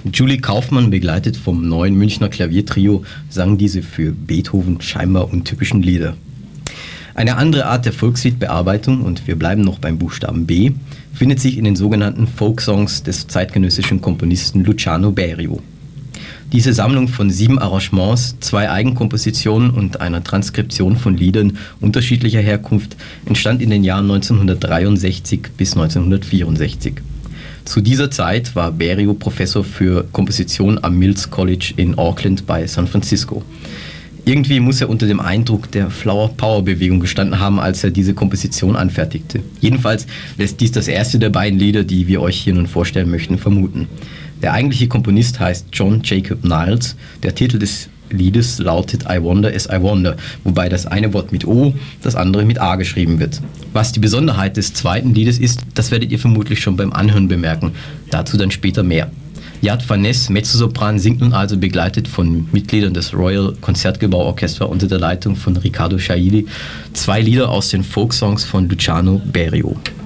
Julie Kaufmann, begleitet vom neuen Münchner Klaviertrio, sang diese für Beethoven scheinbar untypischen Lieder. Eine andere Art der Volksliedbearbeitung, und wir bleiben noch beim Buchstaben B, findet sich in den sogenannten Folksongs des zeitgenössischen Komponisten Luciano Berio. Diese Sammlung von 7 Arrangements, 2 Eigenkompositionen und einer Transkription von Liedern unterschiedlicher Herkunft entstand in den Jahren 1963 bis 1964. Zu dieser Zeit war Berio Professor für Komposition am Mills College in Auckland bei San Francisco. Irgendwie muss er unter dem Eindruck der Flower Power Bewegung gestanden haben, als er diese Komposition anfertigte. Jedenfalls lässt dies das erste der beiden Lieder, die wir euch hier nun vorstellen möchten, vermuten. Der eigentliche Komponist heißt John Jacob Niles. Der Titel des Liedes lautet I Wonder as I Wonder, wobei das eine Wort mit O, das andere mit A geschrieben wird. Was die Besonderheit des zweiten Liedes ist, das werdet ihr vermutlich schon beim Anhören bemerken. Dazu dann später mehr. Yad Vaness, Mezzosopran, singt nun also begleitet von Mitgliedern des Royal Konzertgebauorchester unter der Leitung von Riccardo Chailly 2 Lieder aus den Folksongs von Luciano Berio.